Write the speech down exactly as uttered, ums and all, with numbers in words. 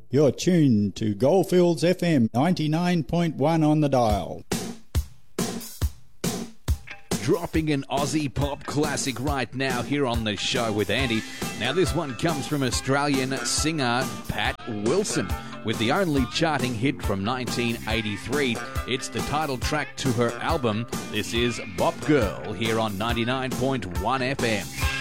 You're tuned to Goldfields F M ninety-nine point one on the dial. Dropping an Aussie pop classic right now here on the show with Andy. Now this one comes from Australian singer Pat Wilson with the only charting hit from nineteen eighty-three. It's the title track to her album. This is Bop Girl here on ninety-nine point one F M.